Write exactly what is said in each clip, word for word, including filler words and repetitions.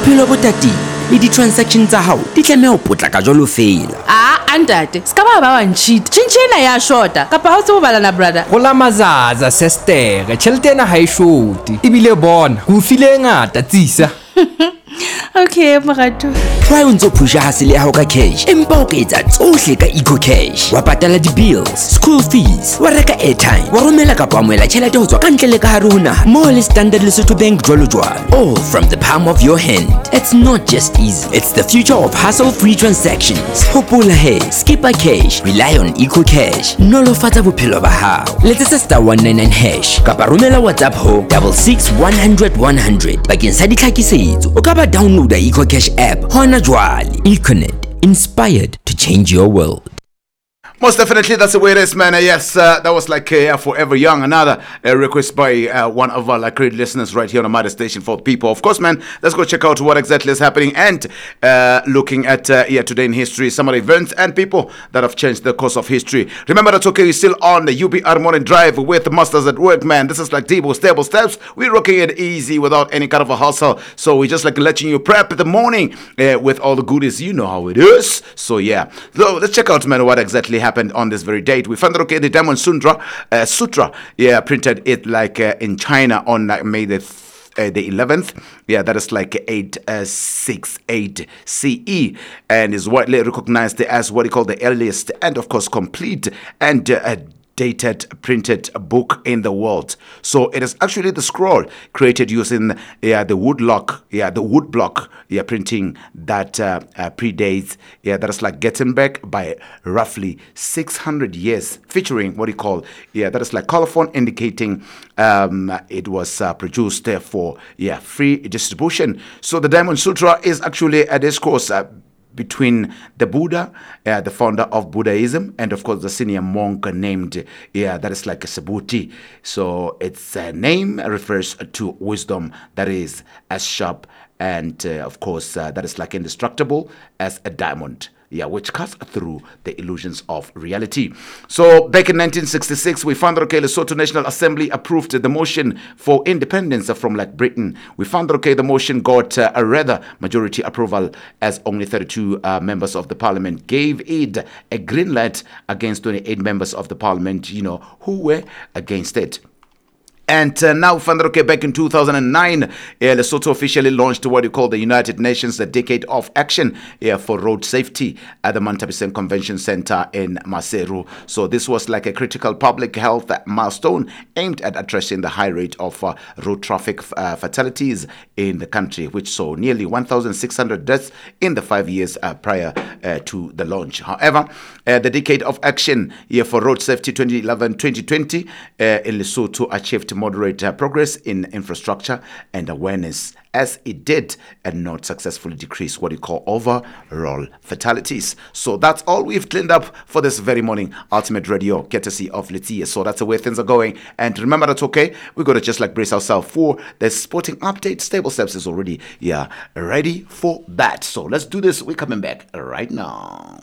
bophelo bo tatile le di-transaction tsa hao di tlameha ho potlaka jwalo fela. Ah, antate, ska ba ba wa ntshita. Tjhentjhe ya shota kapa ha o tse o balana brother. Go la mazaza sister, tjhelete ena ha e shoti. Ebile bona, ho file ngata tsisa. Okay, morato. Try o ntso phusha hustle ya hao ka cash empa o ka etsa tsohle ka Eco Cash. Wa patala di-bills, school fees, wa reka airtime, wa romela kapa amohela tjhelete ho tswa ka ntle le ka hare ho naha moo le Standard Lesotho Bank jwalo jwalo, all from the palm of your hand. It's not just easy, it's the future of hassle-free transactions. Hopola he, skipper cash, rely on Eco Cash. Nolofatsa bophelo ba hao. Letsetsa star one nine nine hash kapa romela WhatsApp ho double six one hundred one hundred bakeng sa ditlhakisetso. O ka ba download the Eco Cash app hona jwale. Econet, inspired to change your world. Most definitely, that's the way it is, man. Uh, yes, uh, that was like uh, Forever Young, another uh, request by uh, one of our like great listeners right here on the Mother Station for the people. Of course, man, let's go check out what exactly is happening and uh, looking at uh, yeah today in history, some of the events and people that have changed the course of history. Remember that's okay, you're still on the U B R Morning Drive with the Masters at Work, man. This is like Debo Stable Steps. We're rocking it easy without any kind of a hustle. So we just like letting you prep in the morning uh, with all the goodies. You know how it is. So yeah, so let's check out, man, what exactly happened on this very date. We found that okay, the Diamond Sutra, uh, Sutra, yeah, printed it like uh, in China on like May the uh, the eleventh. Yeah, that is like eight sixty-eight C E, and is widely recognized as what he called the earliest and of course complete and uh, dated printed book in the world. So it is actually the scroll created using yeah the woodblock yeah the woodblock yeah printing that uh, uh, predates yeah that is like Gutenberg by roughly six hundred years, featuring what you call yeah that is like colophon, indicating um it was uh, produced uh, for yeah free distribution. So the Diamond Sutra is actually a discourse uh, between the Buddha, uh, the founder of Buddhism, and of course the senior monk named, yeah, that is like a Subhuti. So its uh, name refers to wisdom that is as sharp and uh, of course uh, that is like indestructible as a diamond. Yeah, which cuts through the illusions of reality. So back in nineteen sixty-six, we found that okay, Lesotho National Assembly approved the motion for independence from like Britain. We found that okay, the motion got uh, a rather majority approval, as only thirty-two uh, members of the parliament gave it a green light against twenty-eight members of the parliament, you know, who were against it. And uh, now, okay, back in two thousand nine, uh, Lesotho officially launched what you call the United Nations the Decade of Action uh, for Road Safety at the Mantabisen Convention Center in Maseru. So this was like a critical public health milestone aimed at addressing the high rate of uh, road traffic uh, fatalities in the country, which saw nearly one thousand six hundred deaths in the five years uh, prior uh, to the launch. However, uh, the Decade of Action uh, for Road Safety twenty eleven to twenty twenty uh, in Lesotho achieved moderate uh, progress in infrastructure and awareness, as it did and not successfully decrease what you call overall fatalities. So that's all we've cleaned up for this very morning. Ultimate Radio, courtesy of Letia. So that's the way things are going. And remember, that's okay. We're going to just like brace ourselves for the sporting update. Stable Steps is already yeah ready for that. So let's do this. We're coming back right now.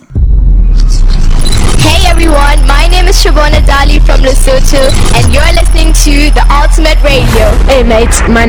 Hey everyone, my name is Shabona Dali from Lesotho and you're listening to the Ultimate Radio. Hey mates, my